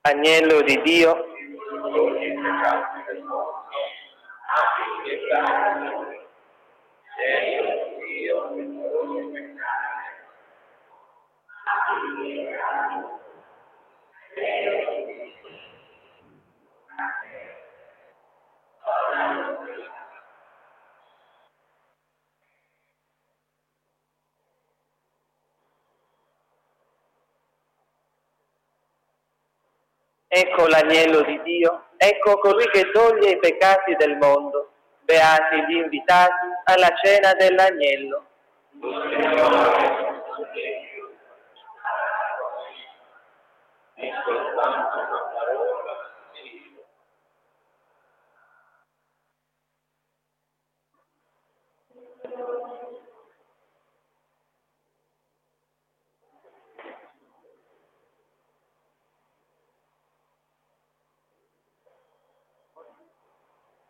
Agnello di Dio, ecco l'agnello di Dio, ecco colui che toglie i peccati del mondo. Beati gli invitati alla cena dell'agnello.